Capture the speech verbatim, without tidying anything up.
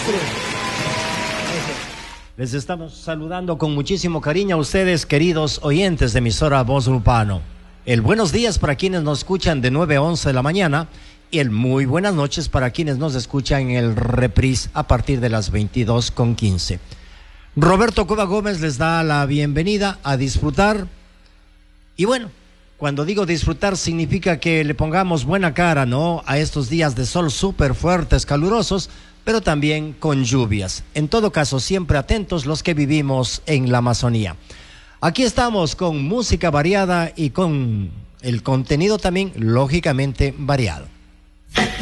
Les estamos saludando con muchísimo cariño a ustedes, queridos oyentes de emisora Voz Urbano. El buenos días para quienes nos escuchan de nueve a once de la mañana y el muy buenas noches para quienes nos escuchan en el reprise a partir de las veintidós con quince. Roberto Cueva Gómez les da la bienvenida a disfrutar. Y bueno, cuando digo disfrutar significa que le pongamos buena cara, ¿no?, a estos días de sol súper fuertes, calurosos, pero también con lluvias. En todo caso, siempre atentos los que vivimos en la Amazonía. Aquí estamos con música variada y con el contenido también, lógicamente, variado.